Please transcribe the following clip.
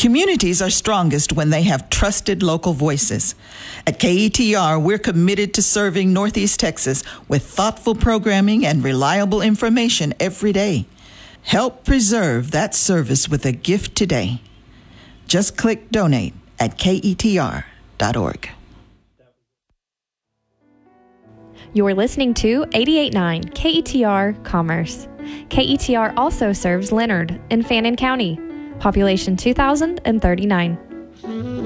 Communities are strongest when they have trusted local voices. At KETR, we're committed to serving Northeast Texas with thoughtful programming and reliable information every day. Help preserve that service with a gift today. Just click donate at KETR.org. You're listening to 88.9 KETR Commerce. KETR also serves Leonard in Fannin County, population 2,039.